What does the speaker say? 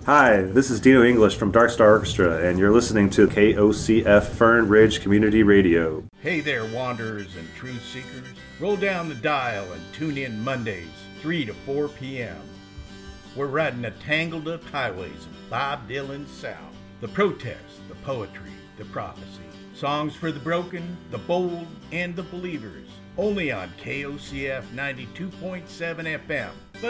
Hi, this is Dino English from Dark Star Orchestra, and you're listening to KOCF Fern Ridge Community Radio. Hey there, wanderers and truth seekers. Roll down the dial and tune in Mondays, 3 to 4 p.m. We're riding the tangled up highways of Bob Dylan's South. The protest, the poetry, the prophecy. Songs for the broken, the bold, and the believers. Only on KOCF 92.7 FM.